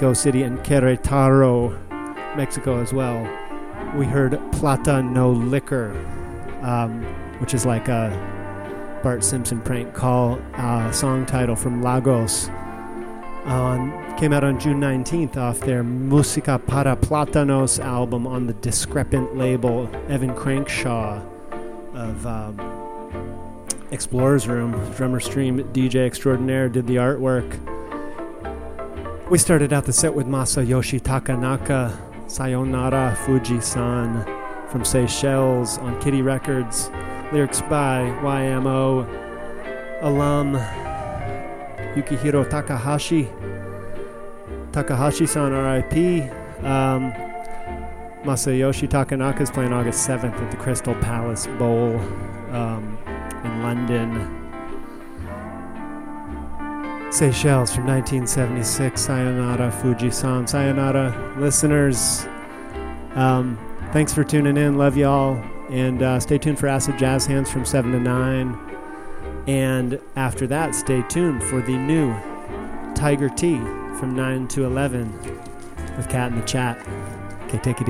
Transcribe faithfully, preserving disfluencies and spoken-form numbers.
Mexico City and Querétaro, Mexico as well. We heard Plata No Liquor, um, which is like a Bart Simpson prank call uh, song title from Lagos. On came out on June nineteenth off their Música para Plátanos album on the Discrepant label. Evan Crankshaw of um, Explorer's Room, drummer stream D J extraordinaire, did the artwork. We started out the set with Masayoshi Takanaka, Sayonara Fuji-san from Seychelles on Kitty Records. Lyrics by Y M O alum Yukihiro Takahashi. Takahashi-san R I P. Um, Masayoshi Takanaka is playing August seventh at the Crystal Palace Bowl um, in London. Seychelles from nineteen seventy-six, Sayonara Fuji-san. Sayonara, listeners. Um, thanks for tuning in. Love y'all. And uh, stay tuned for Acid Jazz Hands from seven to nine. And after that, stay tuned for the new Tiger T from nine to eleven with Cat in the Chat. Okay, take it easy.